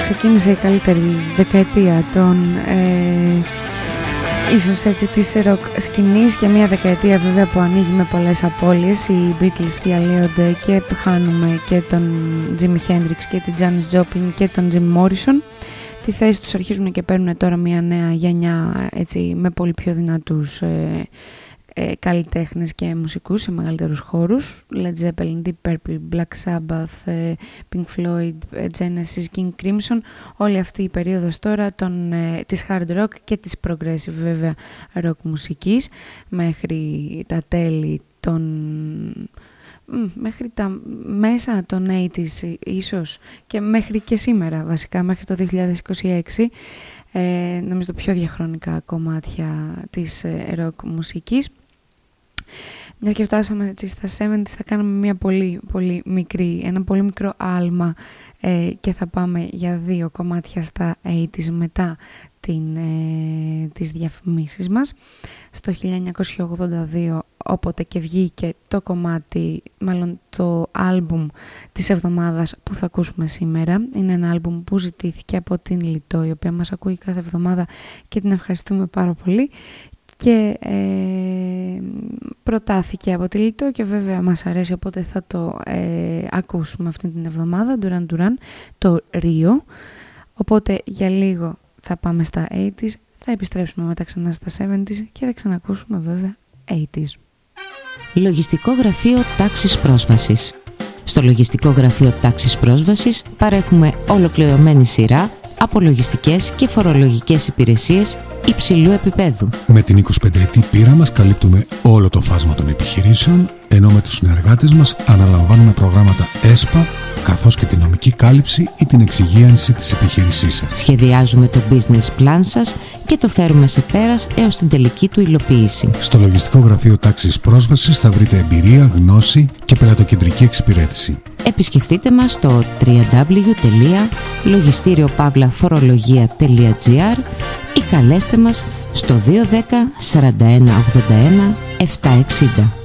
ξεκίνησε η καλύτερη δεκαετία των ίσως έτσι της ροκ σκηνής και μια δεκαετία βέβαια που ανοίγει με πολλές απώλειες. Οι Beatles διαλύονται και χάνουμε και τον Jimi Hendrix και την Janis Joplin και τον Jim Morrison. Τη θέση τους αρχίζουν και παίρνουν τώρα μια νέα γενιά έτσι, με πολύ πιο δυνατούς καλλιτέχνες και μουσικούς σε μεγαλύτερους χώρους. Led Zeppelin, Deep Purple, Black Sabbath, Pink Floyd, Genesis, King Crimson. Όλη αυτή η περίοδος τώρα της hard rock και της progressive βέβαια rock μουσικής μέχρι τα τέλη μέχρι τα μέσα των 80s ίσως και μέχρι και σήμερα βασικά, μέχρι το 2026. Νομίζω το πιο διαχρονικά κομμάτια της rock μουσικής. Μια και φτάσαμε έτσι στα 70s, θα κάνουμε μια ένα πολύ μικρό άλμα και θα πάμε για 2 κομμάτια στα 80s μετά τις διαφημίσεις μας. Στο 1982 όποτε και βγήκε το κομμάτι, μάλλον το άλμπουμ της εβδομάδας που θα ακούσουμε σήμερα. Είναι ένα άλμπουμ που ζητήθηκε από την Λιτό, η οποία μας ακούει κάθε εβδομάδα και την ευχαριστούμε πάρα πολύ. Και προτάθηκε από τη Λιτό και βέβαια μας αρέσει, οπότε θα το ακούσουμε αυτή την εβδομάδα. Duran Duran, το Rio. Οπότε για λίγο θα πάμε στα 80s, θα επιστρέψουμε μετά ξανά στα 70s και θα ξανακούσουμε βέβαια 80s. Λογιστικό Γραφείο Τάξης Πρόσβασης. Στο Λογιστικό Γραφείο Τάξης Πρόσβασης παρέχουμε ολοκληρωμένη σειρά από λογιστικές και φορολογικές υπηρεσίες υψηλού επίπεδου. Με την 25ετή πείρα μας καλύπτουμε όλο το φάσμα των επιχειρήσεων, ενώ με τους συνεργάτες μας αναλαμβάνουμε προγράμματα ΕΣΠΑ, καθώς και την νομική κάλυψη ή την εξυγίανση της επιχείρησής σας. Σχεδιάζουμε το business plan σας και το φέρουμε σε πέρας έως την τελική του υλοποίηση. Στο Λογιστικό Γραφείο Τάξης Πρόσβασης θα βρείτε εμπειρία, γνώση και πελατοκεντρική εξυπηρέτηση. Επισκεφτείτε μας στο www.logisteriopavlaforologia.gr ή καλέστε μας στο 210 41 81 760.